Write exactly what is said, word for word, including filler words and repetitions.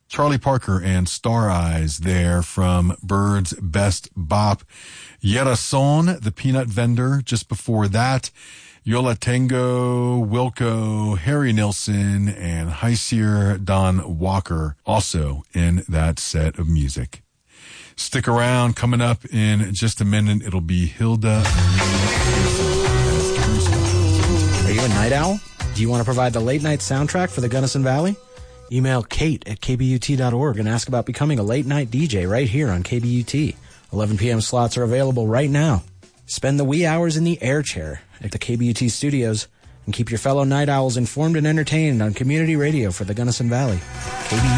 Charlie Parker and Star Eyes there from Bird's Best Bop. Yerason, the Peanut Vendor, just before that. Yola Tango, Wilco, Harry Nilsson, and Heisier Don Walker also in that set of music. Stick around. Coming up in just a minute, it'll be Hilda. Are you a night owl? Do you want to provide the late night soundtrack for the Gunnison Valley? Email Kate at k b u t dot org and ask about becoming a late night D J right here on K B U T. eleven p.m. slots are available right now. Spend the wee hours in the air chair at the K B U T studios and keep your fellow night owls informed and entertained on community radio for the Gunnison Valley. K B U T